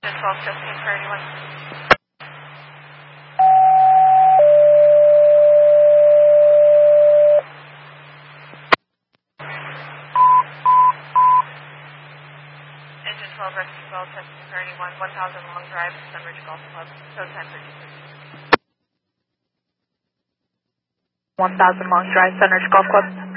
Engine 12, testing for anyone. Engine 12, rescue 12, testing for anyone. 1000 Long Drive, Sunridge Golf Club. So time for 1000 Long Drive, Sunridge Golf Club.